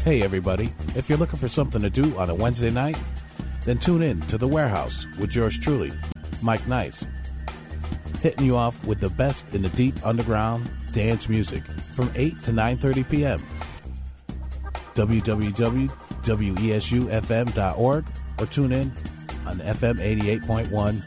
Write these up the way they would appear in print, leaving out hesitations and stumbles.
Hey everybody, if you're looking for something to do on a Wednesday night, then tune in to The Warehouse with yours truly, Mike Nice, hitting you off with the best in the deep underground dance music from 8 to 9:30 p.m. www.wesufm.org or tune in on FM 88.1.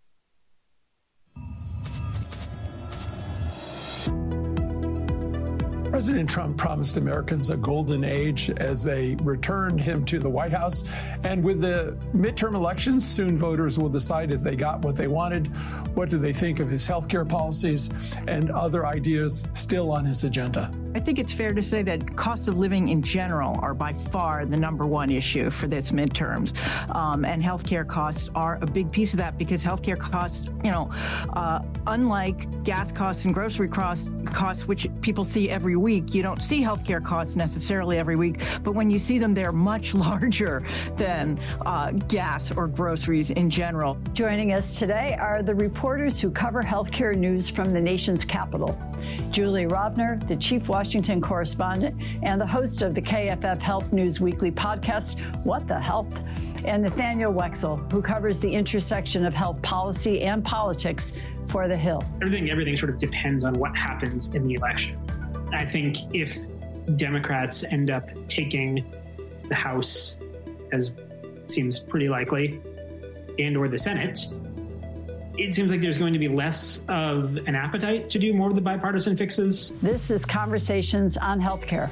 President Trump promised Americans a golden age as they returned him to the White House. And with the midterm elections, soon voters will decide if they got what they wanted. What do they think of his health care policies and other ideas still on his agenda? I think it's fair to say that costs of living in general are by far the number one issue for this midterms. And healthcare costs are a big piece of that because healthcare costs, unlike gas costs and grocery costs, which people see every week, you don't see healthcare costs necessarily every week. But when you see them, they're much larger than gas or groceries in general. Joining us today are the reporters who cover healthcare news from the nation's capital. Julie Rovner, the chief Washington correspondent and the host of the KFF Health News Weekly podcast, What the Health? And Nathaniel Wexel, who covers the intersection of health policy and politics for The Hill. Everything sort of depends on what happens in the election. I think if Democrats end up taking the House, as seems pretty likely, and or the Senate, it seems like there's going to be less of an appetite to do more of the bipartisan fixes. This is Conversations on Healthcare.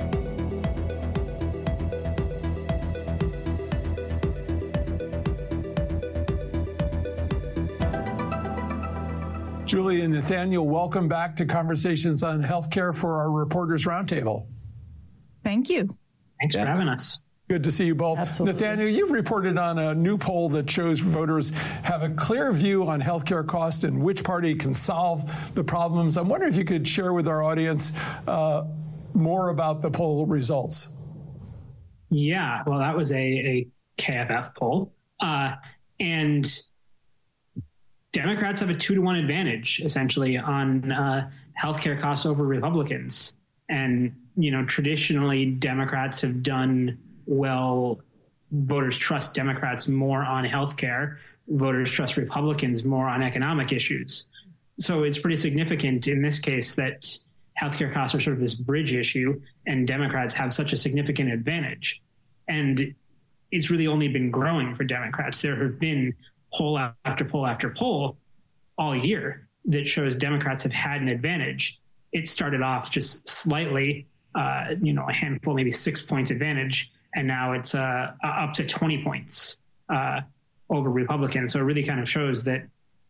Julie and Nathaniel, welcome back to Conversations on Healthcare for our Reporters Roundtable. Thank you. Thanks for having us. Good to see you both. Absolutely. Nathaniel, you've reported on a new poll that shows voters have a clear view on healthcare costs and which party can solve the problems. I'm wondering if you could share with our audience more about the poll results. Yeah, well, that was a KFF poll. And Democrats have a 2-to-1 advantage, essentially, on healthcare costs over Republicans. And, traditionally, Democrats have done well. Voters trust Democrats more on healthcare. Voters trust Republicans more on economic issues. So it's pretty significant in this case that healthcare costs are sort of this bridge issue, and Democrats have such a significant advantage. And it's really only been growing for Democrats. There have been poll after poll after poll all year that shows Democrats have had an advantage. It started off just slightly, a handful, maybe 6 points advantage. And now it's up to 20 points over Republicans. So it really kind of shows that,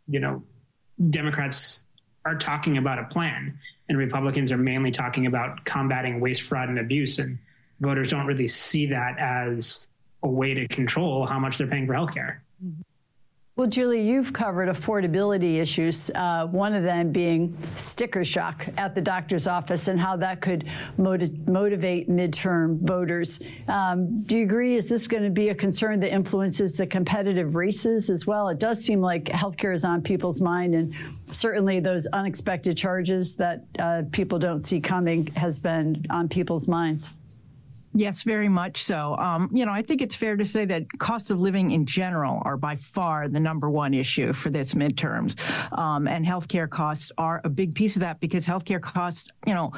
Democrats are talking about a plan and Republicans are mainly talking about combating waste, fraud, and abuse. And voters don't really see that as a way to control how much they're paying for healthcare. Well, Julie, you've covered affordability issues, one of them being sticker shock at the doctor's office and how that could motivate midterm voters. Do you agree? Is this going to be a concern that influences the competitive races as well? It does seem like healthcare is on people's mind, and certainly those unexpected charges that people don't see coming has been on people's minds. Yes, very much so. I think it's fair to say that costs of living in general are by far the number one issue for this midterms. And healthcare costs are a big piece of that because healthcare costs,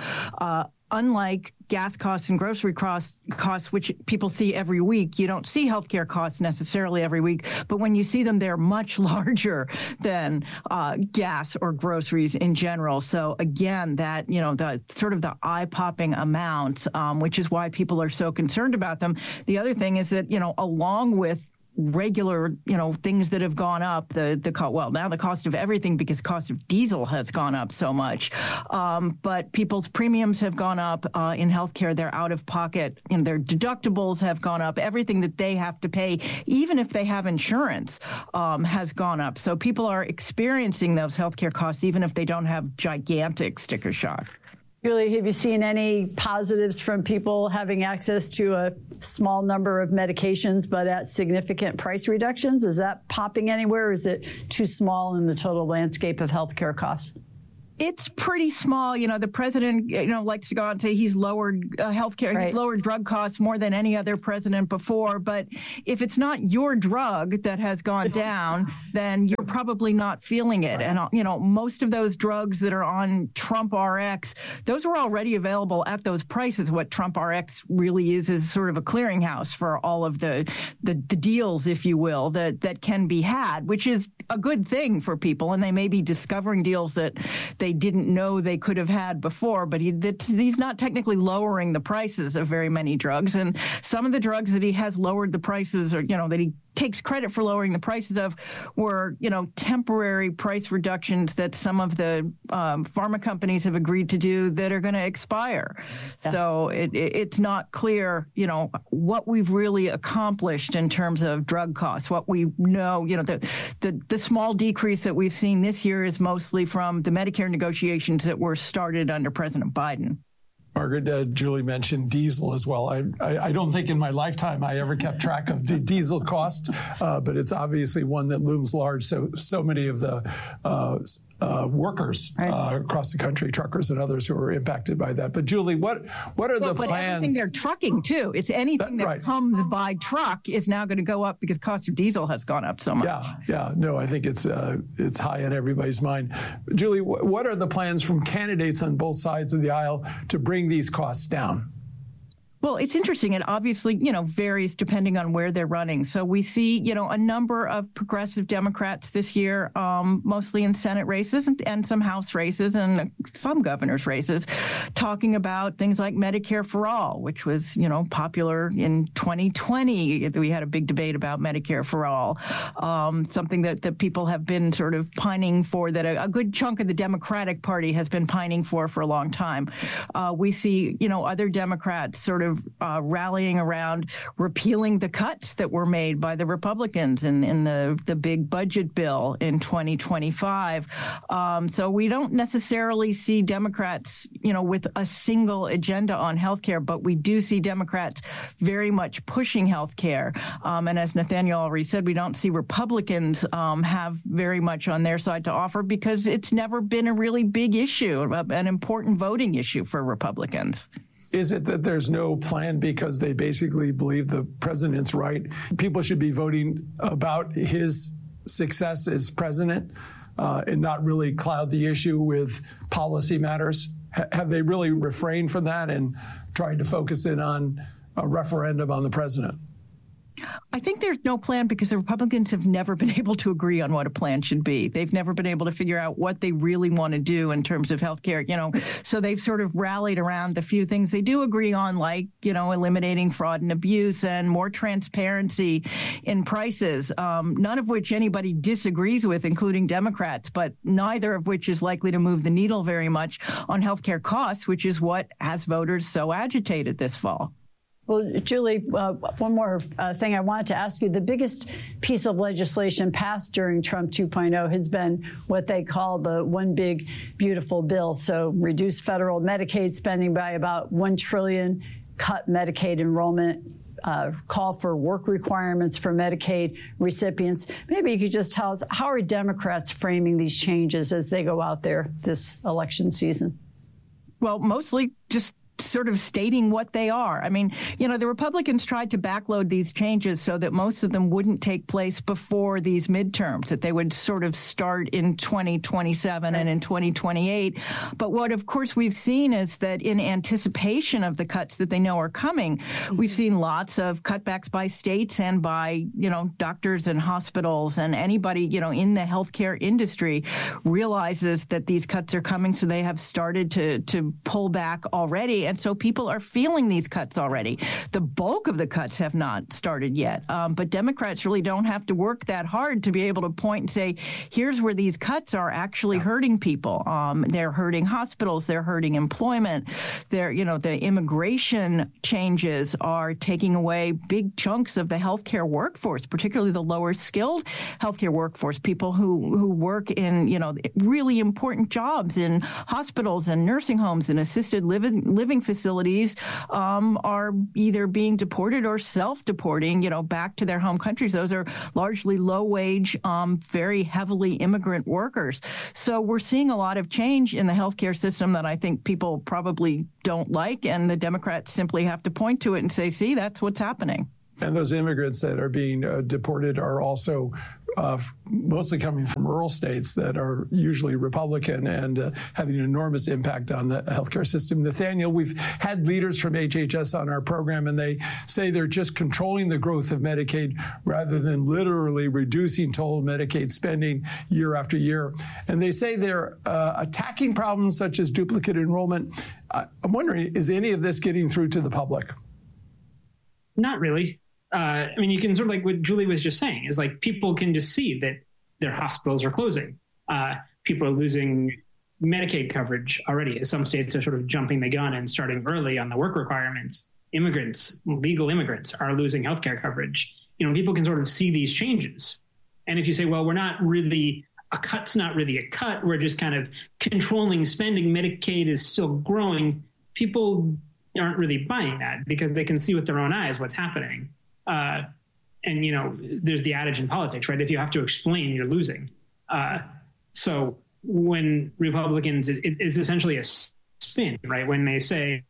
unlike gas costs and grocery costs, which people see every week, you don't see healthcare costs necessarily every week. But when you see them, they're much larger than gas or groceries in general. So again, that, the sort of the eye-popping amounts, which is why people are so concerned about them. The other thing is that, along with regular, things that have gone up, now the cost of everything because the cost of diesel has gone up so much. But people's premiums have gone up in healthcare. They're out of pocket and their deductibles have gone up. Everything that they have to pay, even if they have insurance, has gone up. So people are experiencing those healthcare costs, even if they don't have gigantic sticker shock. Julie, have you seen any positives from people having access to a small number of medications but at significant price reductions? Is that popping anywhere, or is it too small in the total landscape of healthcare costs? It's pretty small. The president, likes to go out and say he's lowered healthcare, right. He's lowered drug costs more than any other president before. But if it's not your drug that has gone down, then you're probably not feeling it. And, most of those drugs that are on Trump RX, those were already available at those prices. What Trump RX really is sort of a clearinghouse for all of the deals, if you will, that can be had, which is a good thing for people. And they may be discovering deals that they didn't know they could have had before, but he's not technically lowering the prices of very many drugs. And some of the drugs that he has lowered the prices, or, that he takes credit for lowering the prices of, were, temporary price reductions that some of the pharma companies have agreed to do that are going to expire. Yeah. So it's not clear, what we've really accomplished in terms of drug costs. What we know, the small decrease that we've seen this year is mostly from the Medicare negotiations that were started under President Biden. Margaret, Julie mentioned diesel as well. I don't think in my lifetime I ever kept track of the diesel cost, but it's obviously one that looms large. So many of the workers across the country, truckers and others who are impacted by that. But Julie, what are the plans? But everything they're trucking too. It's anything that comes by truck is now going to go up because cost of diesel has gone up so much. Yeah. No, I think it's high on everybody's mind. Julie, what are the plans from candidates on both sides of the aisle to bring these costs down? Well, it's interesting. It obviously, varies depending on where they're running. So we see, a number of progressive Democrats this year, mostly in Senate races and some House races and some governor's races, talking about things like Medicare for All, which was, popular in 2020. We had a big debate about Medicare for All, something that people have been sort of pining for, that a good chunk of the Democratic Party has been pining for a long time. We see, other Democrats sort of rallying around repealing the cuts that were made by the Republicans in the big budget bill in 2025. So we don't necessarily see Democrats, with a single agenda on healthcare, but we do see Democrats very much pushing healthcare. And as Nathaniel already said, we don't see Republicans have very much on their side to offer because it's never been a really big issue, an important voting issue for Republicans. Is it that there's no plan because they basically believe the president's right? People should be voting about his success as president and not really cloud the issue with policy matters? Have they really refrained from that and tried to focus in on a referendum on the president? I think there's no plan because the Republicans have never been able to agree on what a plan should be. They've never been able to figure out what they really want to do in terms of health care, so they've sort of rallied around the few things they do agree on, like, eliminating fraud and abuse and more transparency in prices, none of which anybody disagrees with, including Democrats, but neither of which is likely to move the needle very much on health care costs, which is what has voters so agitated this fall. Well, Julie, one more thing I wanted to ask you. The biggest piece of legislation passed during Trump 2.0 has been what they call the One Big Beautiful Bill. So reduce federal Medicaid spending by about $1 trillion, cut Medicaid enrollment, call for work requirements for Medicaid recipients. Maybe you could just tell us, how are Democrats framing these changes as they go out there this election season? Well, mostly just sort of stating what they are. I mean, the Republicans tried to backload these changes so that most of them wouldn't take place before these midterms, that they would sort of start in 2027 and in 2028. But what, of course, we've seen is that in anticipation of the cuts that they know are coming, we've seen lots of cutbacks by states and by, doctors and hospitals, and anybody, in the healthcare industry realizes that these cuts are coming. So they have started to pull back already. And so people are feeling these cuts already. The bulk of the cuts have not started yet. But Democrats really don't have to work that hard to be able to point and say, here's where these cuts are actually hurting people. They're hurting hospitals. They're hurting employment. The immigration changes are taking away big chunks of the healthcare workforce, particularly the lower skilled healthcare workforce, people who work in, really important jobs in hospitals and nursing homes and assisted living housing facilities are either being deported or self-deporting, back to their home countries. Those are largely low-wage, very heavily immigrant workers. So we're seeing a lot of change in the healthcare system that I think people probably don't like, and the Democrats simply have to point to it and say, see, that's what's happening. And those immigrants that are being deported are also mostly coming from rural states that are usually Republican and having an enormous impact on the healthcare system. Nathaniel, we've had leaders from HHS on our program, and they say they're just controlling the growth of Medicaid rather than literally reducing total Medicaid spending year after year. And they say they're attacking problems such as duplicate enrollment. I'm wondering, is any of this getting through to the public? Not really. You can sort of like what Julie was just saying is like people can just see that their hospitals are closing. People are losing Medicaid coverage already. Some states are sort of jumping the gun and starting early on the work requirements. Immigrants, legal immigrants are losing healthcare coverage. People can sort of see these changes. And if you say, well, we're not really, a cut's not really a cut, we're just kind of controlling spending, Medicaid is still growing, people aren't really buying that because they can see with their own eyes what's happening. There's the adage in politics, right? If you have to explain, you're losing. So when Republicans, it's essentially a spin, right? When they say,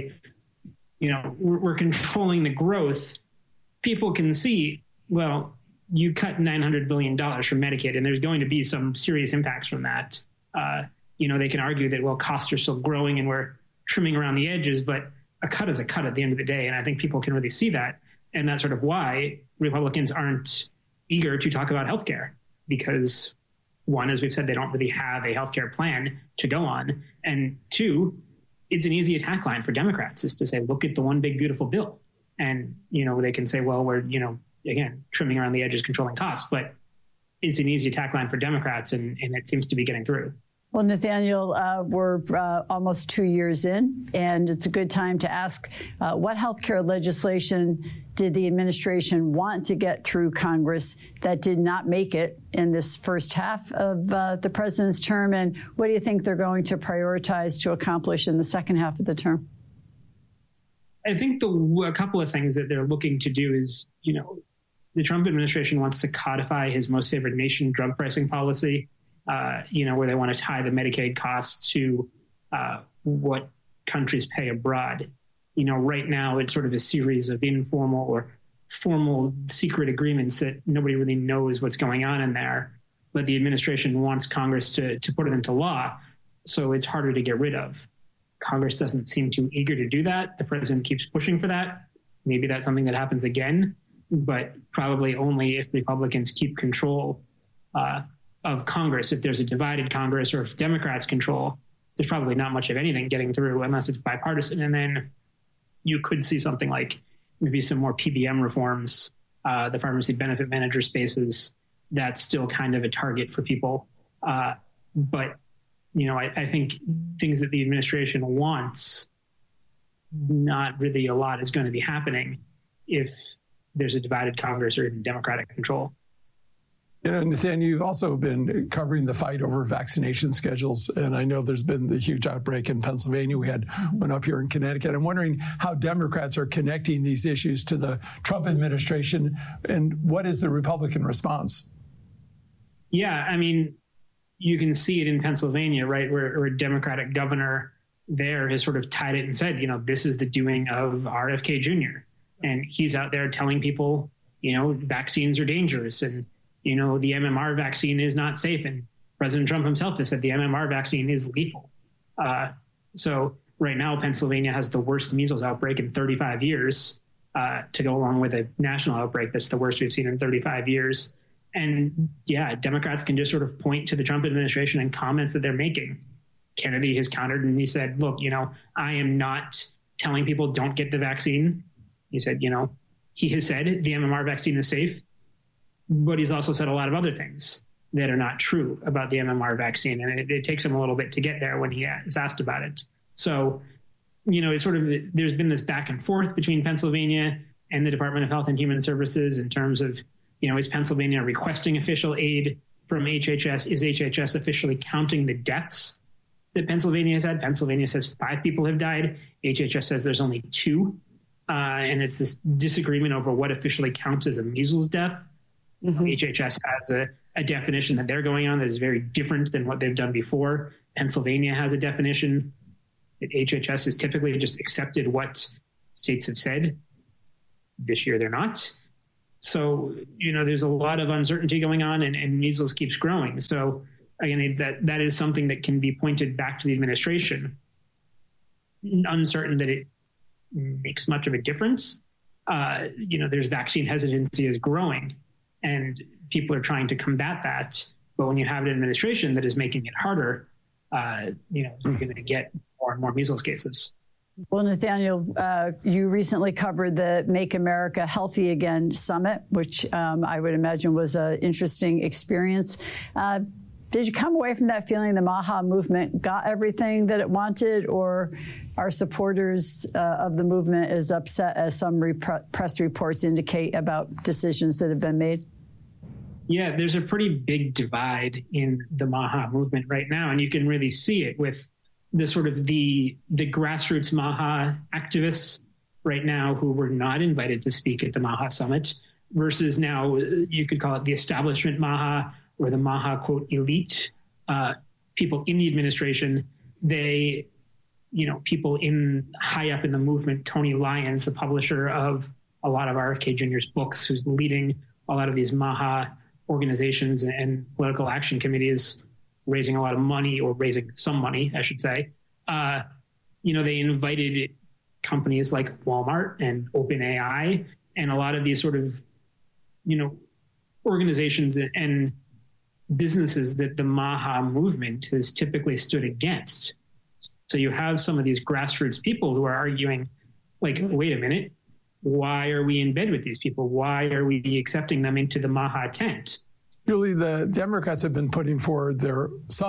we're controlling the growth, people can see, well, you cut $900 billion from Medicaid, and there's going to be some serious impacts from that. They can argue that, well, costs are still growing and we're trimming around the edges, but a cut is a cut at the end of the day. And I think people can really see that. And that's sort of why Republicans aren't eager to talk about healthcare, because one, as we've said, they don't really have a healthcare plan to go on. And two, it's an easy attack line for Democrats is to say, look at the one big, beautiful bill. And, they can say, well, we're, again, trimming around the edges, controlling costs, but it's an easy attack line for Democrats. And it seems to be getting through. Well, Nathaniel, we're almost 2 years in, and it's a good time to ask what healthcare legislation did the administration want to get through Congress that did not make it in this first half of the president's term? And what do you think they're going to prioritize to accomplish in the second half of the term? I think a couple of things that they're looking to do is, the Trump administration wants to codify his most favored nation drug pricing policy. Where they want to tie the Medicaid costs to what countries pay abroad. Right now it's sort of a series of informal or formal secret agreements that nobody really knows what's going on in there. But the administration wants Congress to put it into law, so it's harder to get rid of. Congress doesn't seem too eager to do that. The president keeps pushing for that. Maybe that's something that happens again, but probably only if Republicans keep control of Congress. If there's a divided Congress or if Democrats control, there's probably not much of anything getting through unless it's bipartisan. And then you could see something like maybe some more PBM reforms, the pharmacy benefit manager spaces. That's still kind of a target for people. But, I think things that the administration wants, not really a lot is going to be happening if there's a divided Congress or even Democratic control. Nathaniel, you've also been covering the fight over vaccination schedules, and I know there's been the huge outbreak in Pennsylvania. We had one up here in Connecticut. I'm wondering how Democrats are connecting these issues to the Trump administration, and what is the Republican response? Yeah, you can see it in Pennsylvania, right, where a Democratic governor there has sort of tied it and said, this is the doing of RFK Jr. And he's out there telling people, vaccines are dangerous and the MMR vaccine is not safe. And President Trump himself has said the MMR vaccine is lethal. So right now, Pennsylvania has the worst measles outbreak in 35 years to go along with a national outbreak that's the worst we've seen in 35 years. And yeah, Democrats can just sort of point to the Trump administration and comments that they're making. Kennedy has countered and he said, look, I am not telling people don't get the vaccine. He said, he has said the MMR vaccine is safe. But he's also said a lot of other things that are not true about the MMR vaccine. And it takes him a little bit to get there when he is asked about it. So, it's sort of, there's been this back and forth between Pennsylvania and the Department of Health and Human Services in terms of, is Pennsylvania requesting official aid from HHS? Is HHS officially counting the deaths that Pennsylvania has had. Pennsylvania says 5 people have died. HHS says there's only 2. And it's this disagreement over what officially counts as a measles death. Mm-hmm. HHS has a definition that they're going on that is very different than what they've done before. Pennsylvania has a definition that HHS has typically just accepted what states have said. This year, they're not. So, there's a lot of uncertainty going on, and measles keeps growing. So, again, that is something that can be pointed back to the administration. Uncertain that it makes much of a difference. There's vaccine hesitancy is growing, and people are trying to combat that. But when you have an administration that is making it harder, you're going to get more and more measles cases. Well, Nathaniel, you recently covered the Make America Healthy Again Summit, which I would imagine was an interesting experience. Did you come away from that feeling the MAHA movement got everything that it wanted, or are supporters of the movement as upset as some press reports indicate about decisions that have been made? Yeah, there's a pretty big divide in the MAHA movement right now, and you can really see it with the sort of the grassroots MAHA activists right now who were not invited to speak at the MAHA summit versus now you could call it the establishment MAHA or the MAHA, quote, elite people in the administration. They, people high up in the movement, Tony Lyons, the publisher of a lot of RFK Jr.'s books, who's leading a lot of these MAHA organizations and political action committees, raising a lot of money, or raising some money, I should say. They invited companies like Walmart and OpenAI and a lot of these sort of, organizations and businesses that the MAHA movement has typically stood against. So you have some of these grassroots people who are arguing, like, wait a minute, why are we in bed with these people? Why are we accepting them into the MAHA tent? Julie, the Democrats have been putting forward their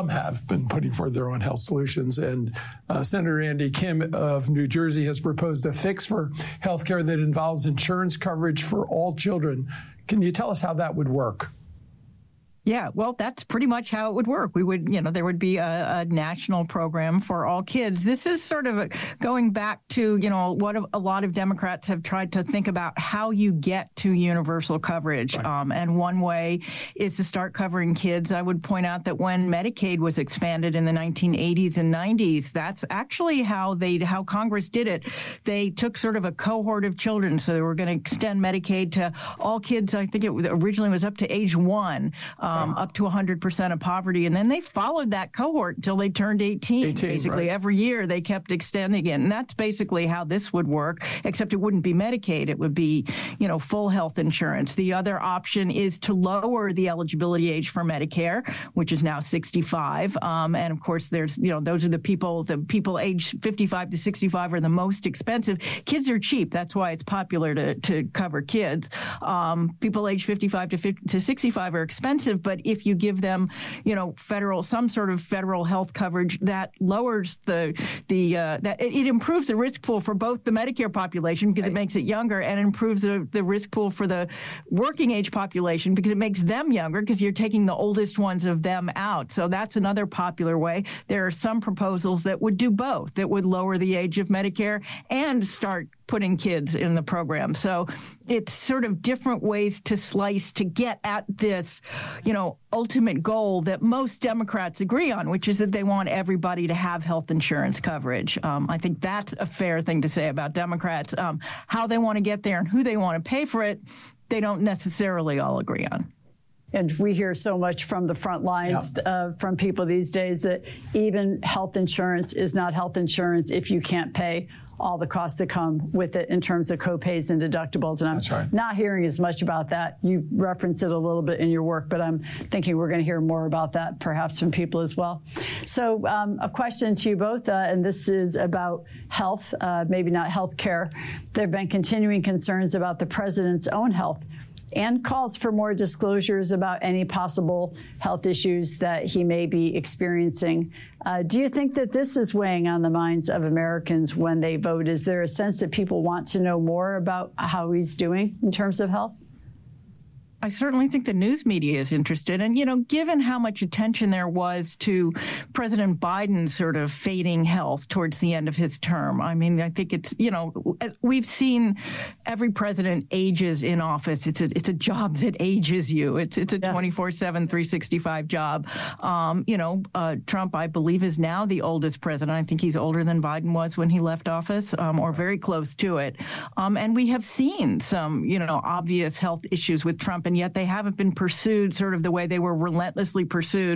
own health solutions. And Senator Andy Kim of New Jersey has proposed a fix for health care that involves insurance coverage for all children. Can you tell us how that would work? Yeah, well, that's pretty much how it would work. We would, there would be a national program for all kids. This is sort of going back to, what a lot of Democrats have tried to think about how you get to universal coverage. Right. And one way is to start covering kids. I would point out that when Medicaid was expanded in the 1980s and 90s, that's actually how Congress did it. They took sort of a cohort of children. So they were going to extend Medicaid to all kids. I think it originally was up to age 1. Up to 100% of poverty. And then they followed that cohort until they turned 18. Basically, right. Every year they kept extending it. And that's basically how this would work, except it wouldn't be Medicaid. It would be, full health insurance. The other option is to lower the eligibility age for Medicare, which is now 65. And of course, there's, those are the people age 55 to 65 are the most expensive. Kids are cheap. That's why it's popular to cover kids. People age 55 to 65 are expensive. But if you give them, some sort of federal health coverage, that lowers it improves the risk pool for both the Medicare population because it makes it younger, and improves the risk pool for the working age population because it makes them younger because you're taking the oldest ones of them out. So that's another popular way. There are some proposals that would do both, that would lower the age of Medicare and start putting kids in the program. So it's sort of different ways to slice to get at this, ultimate goal that most Democrats agree on, which is that they want everybody to have health insurance coverage. I think that's a fair thing to say about Democrats. How they want to get there and who they want to pay for it, they don't necessarily all agree on. And we hear so much from the front lines from people these days that even health insurance is not health insurance if you can't pay all the costs that come with it in terms of copays and deductibles. And I'm not hearing as much about that. You referenced it a little bit in your work, but I'm thinking we're going to hear more about that perhaps from people as well. So a question to you both, and this is about health, maybe not health care. There have been continuing concerns about the president's own health and calls for more disclosures about any possible health issues that he may be experiencing. Do you think that this is weighing on the minds of Americans when they vote? Is there a sense that people want to know more about how he's doing in terms of health? I certainly think the news media is interested. And, given how much attention there was to President Biden's sort of fading health towards the end of his term, I mean, I think it's, we've seen every president ages in office. It's a job that ages you. It's a 24/7, 365 job. Trump, I believe, is now the oldest president. I think he's older than Biden was when he left office, or very close to it. And we have seen some, obvious health issues with Trump, and yet they haven't been pursued sort of the way they were relentlessly pursued